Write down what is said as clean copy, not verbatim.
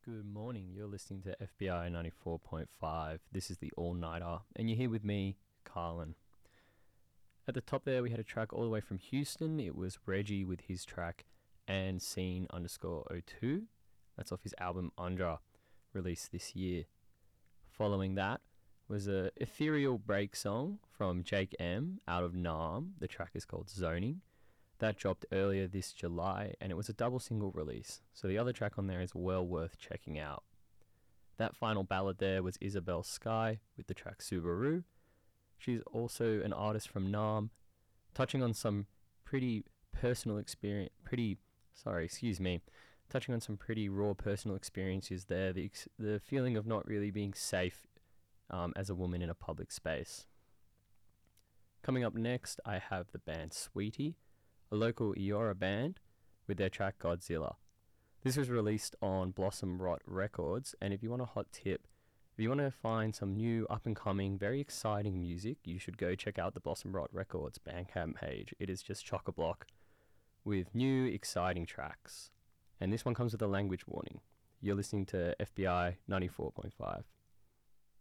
Good morning. You're listening to FBI 94.5. This is the All Nighter, and you're here with me, Carlin. At the top there, we had a track all the way from Houston. It was Reggie with his track and Scene _ 02. That's off his album Undra, released this year. Following that was a ethereal break song from Jake M out of Naarm. The track is called Zoning. That dropped earlier this July, and it was a double single release, so the other track on there is well worth checking out. That final ballad there was Isabel Sky with the track Subaru. She's also an artist from Naarm, touching on some pretty personal experience, touching on some pretty raw personal experiences there, the feeling of not really being safe as a woman in a public space. Coming up next, I have the band Sweetie, a local Eora band, with their track Godzilla. This was released on Blossom Rot Records, and if you want a hot tip, if you want to find some new up-and-coming, very exciting music, you should go check out the Blossom Rot Records Bandcamp page. It is just chock-a-block with new, exciting tracks. And this one comes with a language warning. You're listening to FBI 94.5.